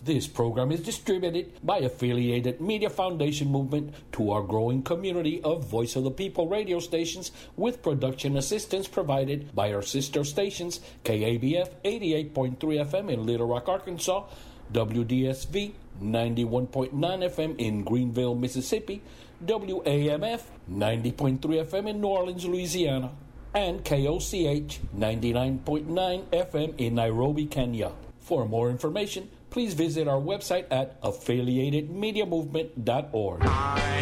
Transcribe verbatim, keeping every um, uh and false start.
This program is distributed by Affiliated Media Foundation Movement to our growing community of Voice of the People radio stations, with production assistance provided by our sister stations, K A B F eighty-eight point three F M in Little Rock, Arkansas, W D S V ninety-one point nine F M in Greenville, Mississippi, W A M F ninety point three F M in New Orleans, Louisiana, and K O C H ninety-nine point nine F M in Nairobi, Kenya. For more information, please visit our website at affiliated media movement dot org.